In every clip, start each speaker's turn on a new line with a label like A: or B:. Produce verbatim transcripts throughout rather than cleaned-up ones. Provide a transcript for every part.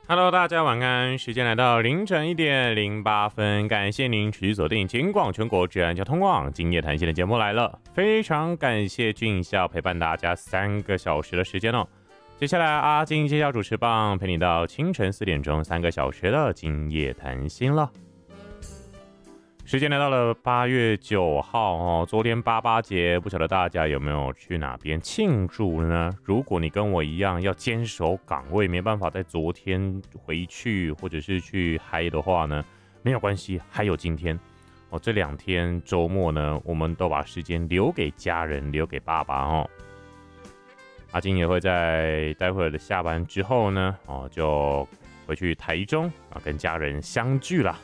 A: Hello，大家晚安。时间来到凌晨一点零八分，感谢您持续锁定警广全国治安交通网今夜谈心的节目来了，非常感谢俊孝陪伴大家三个小时的时间哦。接下来阿金接下主持棒，陪你到清晨四点钟，三个小时的今夜谈心了。时间来到了八月九号哦，昨天八八节，不晓得大家有没有去哪边庆祝呢？如果你跟我一样要坚守岗位，没办法在昨天回去或者是去嗨的话呢，没有关系，还有今天哦。这两天周末呢，我们都把时间留给家人，留给爸爸哦。阿金也会在待会儿的下班之后呢，哦，就回去台中啊，跟家人相聚啦。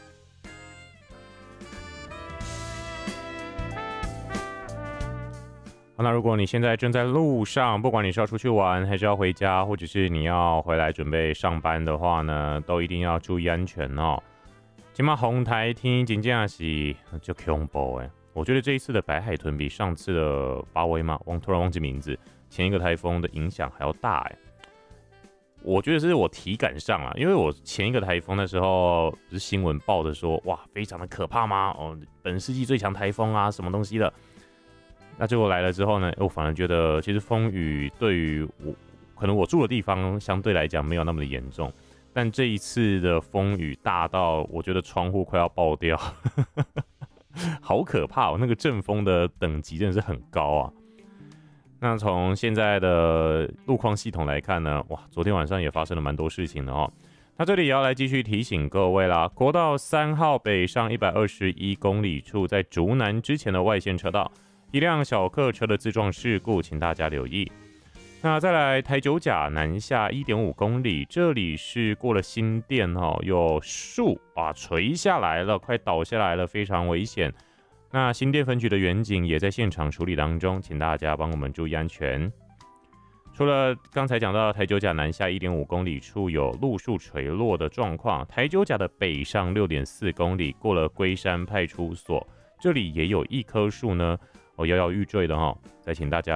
A: 那如果你现在正在路上，不管你是要出去玩，还是要回家，或者是你要回来准备上班的话呢，都一定要注意安全哦。今嘛红台天真正是就恐怖哎，我觉得这一次的白海豚比上次的巴威嘛，忘突然忘记名字，前一个台风的影响还要大哎。我觉得是我体感上啦，因为我前一个台风的时候，不是新闻报的说，哇，非常的可怕吗？哦，本世纪最强台风啊，什么东西的。那结果来了之后呢，我反而觉得其实风雨对于我，可能我住的地方相对来讲没有那么的严重，但这一次的风雨大到我觉得窗户快要爆掉，好可怕哦！那个阵风的等级真的是很高啊。那从现在的路况系统来看呢，哇，昨天晚上也发生了蛮多事情的哦。那这里也要来继续提醒各位啦，国道三号北上一百二十一公里处，在竹南之前的外线车道。一辆小客车的自撞事故，请大家留意。那再来台九甲南下 一点五公里，这里是过了新店哦，有树啊垂下来了，快倒下来了，非常危险。那新店分局的员警也在现场处理当中，请大家帮我们注意安全。除了刚才讲到台九甲南下 一点五公里处有路树垂落的状况，台九甲的北上 六点四公里，过了龟山派出所，这里也有一棵树呢。哦，摇摇欲坠的哈，再请大家